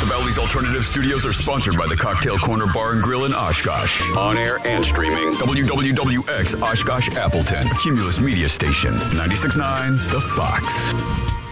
Valley's Alternative Studios are sponsored by the Cocktail Corner Bar and Grill in Oshkosh. On air and streaming. WWWX Oshkosh Appleton. Cumulus Media Station. 96.9 The Fox.